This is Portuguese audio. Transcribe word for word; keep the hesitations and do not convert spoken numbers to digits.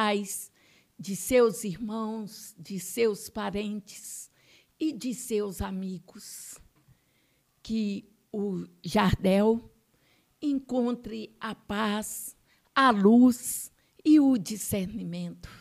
pais, de seus irmãos, de seus parentes e de seus amigos. Que o Jardel encontre a paz, a luz e o discernimento.